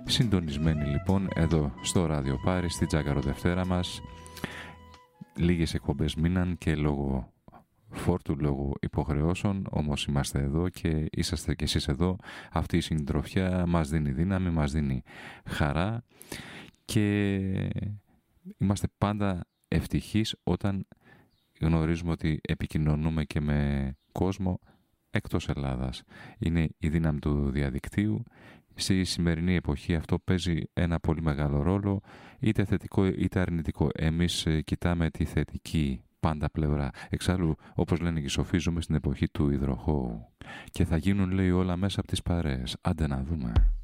Συντονισμένοι λοιπόν εδώ στο Ράδιο Πάρη, στην Τζάκαρο Δευτέρα μας. Λίγες εκπομπές μείναν και λόγω φόρτου, λόγω υποχρεώσεων, όμως είμαστε εδώ και είσαστε κι εσείς εδώ. Αυτή η συντροφιά μας δίνει δύναμη, μας δίνει χαρά και είμαστε πάντα ευτυχείς όταν γνωρίζουμε ότι επικοινωνούμε και με κόσμο εκτός Ελλάδας. Είναι η δύναμη του διαδικτύου. Στη σημερινή εποχή αυτό παίζει ένα πολύ μεγάλο ρόλο, είτε θετικό είτε αρνητικό. Εμείς κοιτάμε τη θετική πάντα πλευρά. Εξάλλου, όπως λένε και οι σοφοί, ζούμε στην εποχή του υδροχώου και θα γίνουν, λέει, όλα μέσα από τις παρέες. Άντε να δούμε.